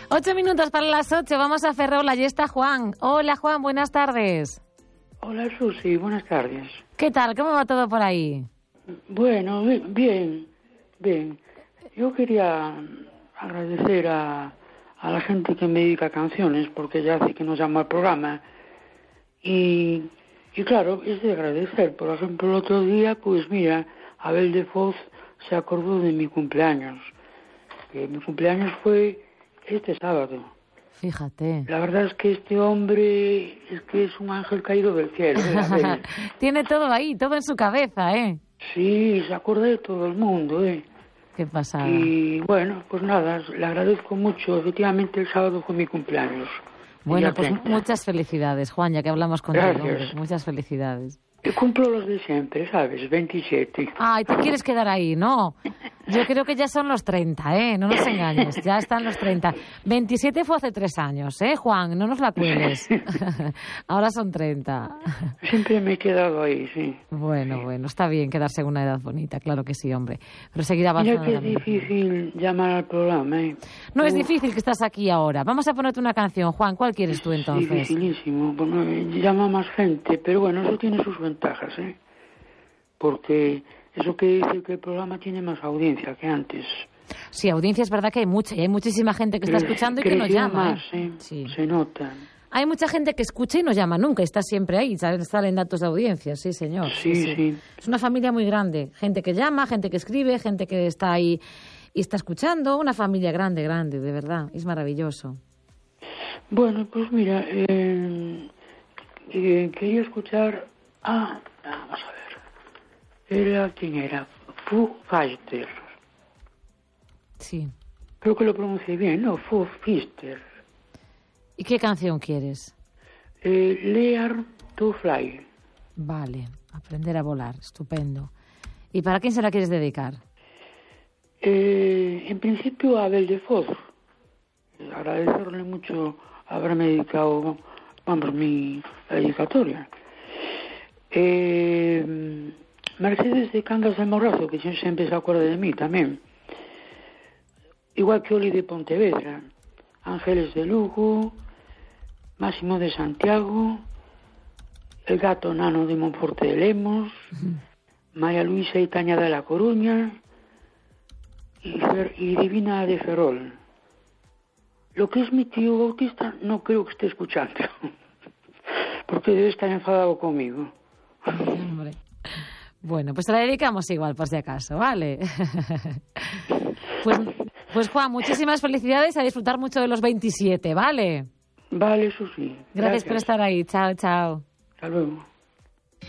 8 minutos para las 8, vamos a Ferrol, allí está Juan. Hola Juan, buenas tardes. Hola Susi, buenas tardes. ¿Qué tal? ¿Cómo va todo por ahí? Bueno, bien. Yo quería agradecer a la gente que me dedica canciones, porque ya hace que nos llama al programa. Y claro, es de agradecer. Por ejemplo, el otro día, pues mira, Abel de Foz se acordó de mi cumpleaños. Mi cumpleaños fue este sábado. Fíjate. La verdad es que este hombre es un ángel caído del cielo. Tiene todo ahí, todo en su cabeza, ¿eh? Sí, se acuerda de todo el mundo, ¿eh? Qué pasada. Y bueno, pues nada, le agradezco mucho. Efectivamente, el sábado fue mi cumpleaños. Bueno, pues muchas felicidades, Juan, ya que hablamos contigo. Hombre, muchas felicidades. Yo cumplo los de siempre, ¿sabes? 27. Ay, te quieres quedar ahí, ¿no? Yo creo que ya son los 30, ¿eh? No nos engañes, ya están los 30. 27 fue hace 3 años, ¿eh, Juan? No nos la cueles. Ahora son 30. Siempre me he quedado ahí, sí. Bueno, está bien quedarse en una edad bonita, claro que sí, hombre. Pero seguir avanzando. Mira que es difícil llamar al programa, ¿eh? No es difícil que estás aquí ahora. Vamos a ponerte una canción, Juan. ¿Cuál quieres tú entonces? Es dificilísimo. Bueno, llama más gente, pero bueno, eso tiene sus ventajas, ¿eh? Porque eso que dice que el programa tiene más audiencia que antes. Sí, audiencia es verdad que hay mucha, y hay muchísima gente que está escuchando y que nos llama. Más, ¿eh? Sí. Se nota. Hay mucha gente que escucha y no llama nunca, está siempre ahí, salen datos de audiencia, sí, señor. Sí. Es una familia muy grande, gente que llama, gente que escribe, gente que está ahí y está escuchando, una familia grande, de verdad, es maravilloso. Bueno, pues mira, quería escuchar... vamos a ver. ¿Quién era? Foo Fighters. Sí. Creo que lo pronuncié bien, ¿no? Foo Fighters. ¿Y qué canción quieres? Learn to Fly. Vale, aprender a volar, estupendo. ¿Y para quién se la quieres dedicar? En principio a Abel de Foz. Agradecerle mucho haberme dedicado, mi dedicatoria. Mercedes de Cangas del Morrazo, que siempre se acuerda de mí también. Igual que Oli de Pontevedra, Ángeles de Lugo, Máximo de Santiago, El Gato Nano de Monforte de Lemos, María Luisa y Taña de La Coruña y Divina de Ferrol. Lo que es mi tío Bautista no creo que esté escuchando, porque debe estar enfadado conmigo. Hombre. Bueno, pues te la dedicamos igual, por si acaso, ¿vale? Pues Juan, muchísimas felicidades, a disfrutar mucho de los 27, ¿vale? Vale, eso sí. Gracias por estar ahí. Chao. Hasta luego.